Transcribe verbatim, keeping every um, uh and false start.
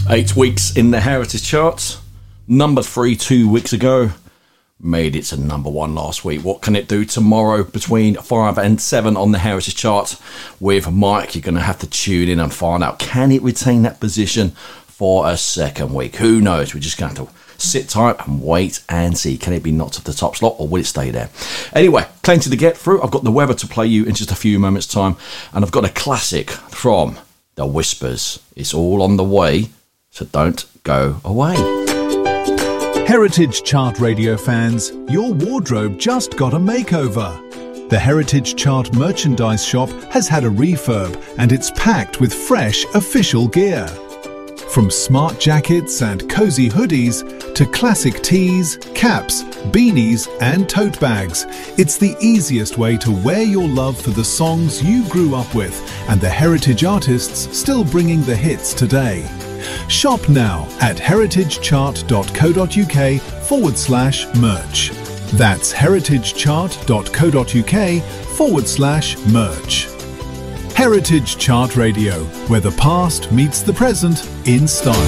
Eight weeks in the Heritage Charts. Number three two weeks ago. Made it to number one last week. What can it do tomorrow between five and seven on the Heritage Chart? With Mike, you're going to have to tune in and find out. Can it retain that position for a second week? Who knows? We're just going to have to sit tight and wait and see. Can it be knocked off the top slot or will it stay there? Anyway, plenty to get through. I've got the weather to play you in just a few moments' time. And I've got a classic from The Whispers. It's all on the way, so don't go away. Heritage Chart Radio fans, your wardrobe just got a makeover. The Heritage Chart merchandise shop has had a refurb and it's packed with fresh official gear. From smart jackets and cozy hoodies to classic tees, caps, beanies and tote bags, it's the easiest way to wear your love for the songs you grew up with and the heritage artists still bringing the hits today. Shop now at heritagechart.co.uk forward slash merch. That's heritagechart.co.uk forward slash merch. Heritage Chart Radio, where the past meets the present in style.